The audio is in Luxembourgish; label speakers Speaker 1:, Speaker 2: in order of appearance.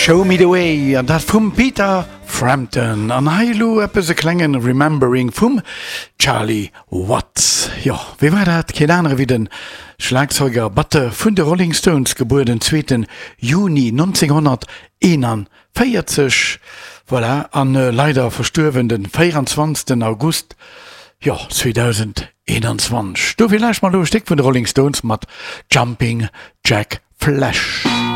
Speaker 1: Show Me the Way, an dat vum Peter Frampton, an Hailu eppe se klengen Remembering vum Charlie Watts. Ja, wie war dat? Kein andere wie den Schlagzeuger Butter vun de Rolling Stones, geboren den 2. Juni 1941. Voilà, an leider verstorben den 24. August, ja, 2021. Du vielleicht mal du Stück von den Rolling Stones mit Jumping Jack Flash.